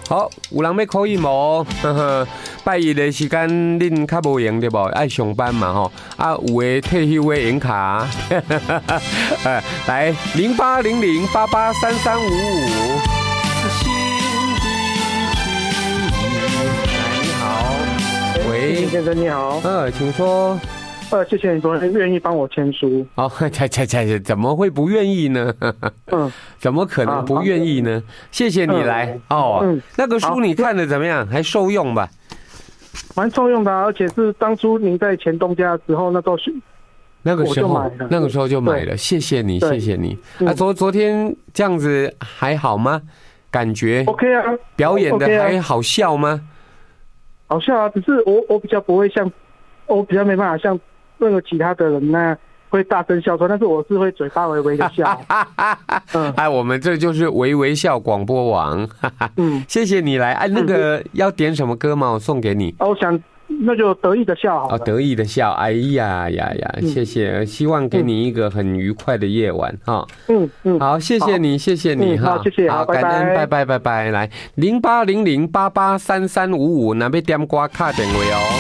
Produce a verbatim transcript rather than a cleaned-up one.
好，有人要考验无？呵呵，拜一的时间恁较无闲对无？爱上班嘛吼，啊有诶退休诶演卡，哎，来零八零零八八三三五五。来，你好，喂， 先生你好， 呃，请说。 呃，谢谢你昨天愿意帮我签书。 哦，猜猜猜，怎么会不愿意呢？嗯，怎么可能不愿意呢？谢谢你来、嗯、哦。嗯，那个书你看的怎么样？还受用吧？ 蛮受用的、啊，而且是当初您在前东家的时候，那时候那个时候那个时候就买了。谢谢你，谢谢你。啊，昨昨天这样子还好吗？感觉 OK 啊？ 表演的还好笑吗？ 好笑啊，只是我我比较不会像，我比较没办法像。任何其他的人呢会大声笑出来，但是我是会嘴巴微微的笑。 嗯，哎，我们这就是微微笑广播网。嗯，谢谢你来。哎，那个要点什么歌吗？我送给你。 哦，我想那就得意的笑好了。 哦，得意的笑。哎呀呀呀，谢谢，希望给你一个很愉快的夜晚哈。嗯嗯，好，谢谢你，谢谢你哈。 好，谢谢， 好，感恩，拜拜拜拜。来，零八零零八八三三五五，那边点歌卡电话哦。